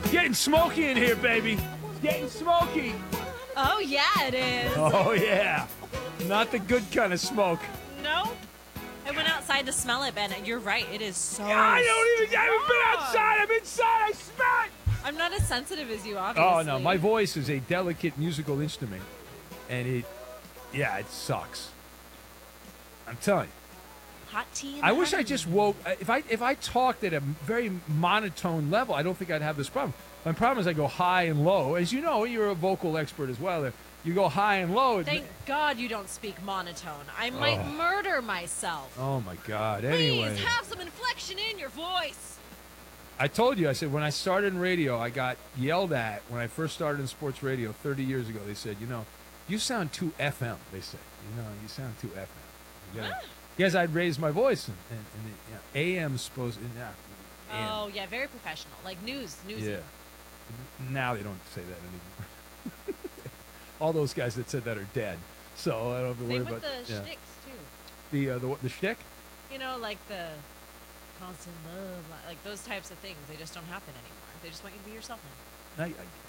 Getting smoky in here, baby. Getting smoky. Oh, yeah, it is. Oh, yeah. Not the good kind of smoke. No. I went outside to smell it, Ben. You're right. It is so I haven't been outside. I'm inside. I smell it. I'm not as sensitive as you, obviously. Oh, no. My voice is a delicate musical instrument. And it sucks. I'm telling you. Hot tea. I wish I just woke. If I talked at a very monotone level, I don't think I'd have this problem. My problem is I go high and low. As you know, you're a vocal expert as well. You go high and low. Thank God you don't speak monotone. I might murder myself. Oh, my God. Anyway. Please have some inflection in your voice. I told you, I said, when I started in radio, I got yelled at when I first started in sports radio 30 years ago. They said, you sound too FM, they said. You sound too FM. Yes, I'd raised my voice, and AM's supposed to, Oh, yeah, very professional. Like news. Yeah. Now they don't say that anymore. All those guys that said that are dead, so I don't have to worry about the shticks, too. The shtick? Like the constant love, like those types of things. They just don't happen anymore. They just want you to be yourself now.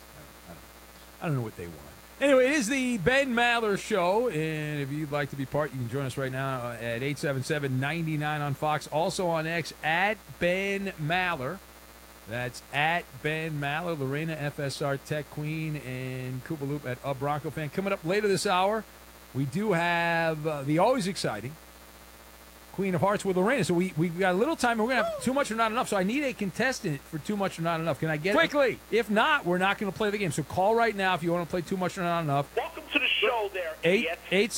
I don't know what they want. Anyway, it is the Ben Maller Show, and if you'd like to be part, you can join us right now at 877-99 on Fox. Also on X, at Ben Maller. That's at Ben Maller, Lorena FSR Tech Queen, and Koopa Loop at A Bronco Fan. Coming up later this hour, we do have the always exciting Queen of Hearts with Lorena. So we've got a little time, and we're going to have Too Much or Not Enough. So I need a contestant for Too Much or Not Enough. Can I get Quickly. it? If not, we're not going to play the game. So call right now if you want to play Too Much or Not Enough. Welcome to the show there, idiot.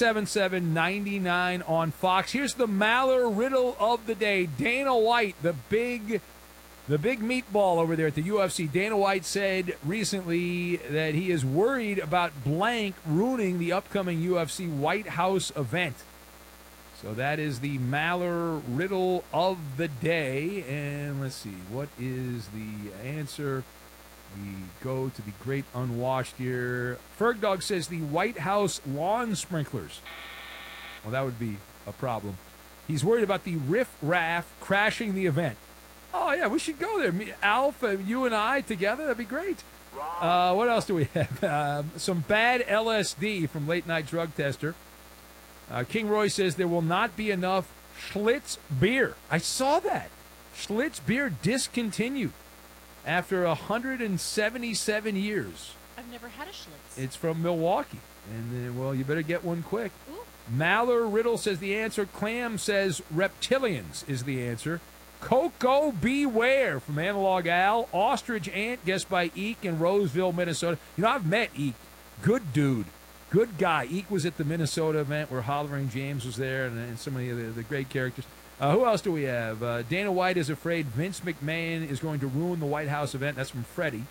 877-99 on Fox. Here's the Maller riddle of the day. Dana White, the big meatball over there at the UFC. Dana White said recently that he is worried about blank ruining the upcoming UFC White House event. So that is the Maller riddle of the day. And let's see, what is the answer? We go to the great unwashed here. Fergdog says the White House lawn sprinklers. Well, that would be a problem. He's worried about the riff-raff crashing the event. Oh, yeah, we should go there. Alf, you and I together, that'd be great. What else do we have? Some bad LSD from Late Night Drug Tester. King Roy says there will not be enough Schlitz beer. I saw that. Schlitz beer discontinued after 177 years. I've never had a Schlitz. It's from Milwaukee. And, well, you better get one quick. Ooh. Maller Riddle says the answer. Clam says reptilians is the answer. Coco Beware from Analog Al. Ostrich Ant, guessed by Eek in Roseville, Minnesota. I've met Eek. Good dude. Good guy. Eek was at the Minnesota event where Hollering James was there and so many of the great characters. Who else do we have? Dana White is afraid Vince McMahon is going to ruin the White House event. That's from Freddie.